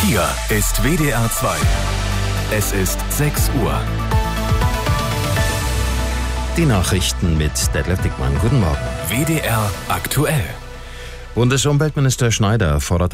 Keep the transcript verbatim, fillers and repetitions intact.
Hier ist W D R zwei. Es ist sechs Uhr. Die Nachrichten mit Detlef Dickmann. Guten Morgen. W D R aktuell. Bundesumweltminister Schneider fordert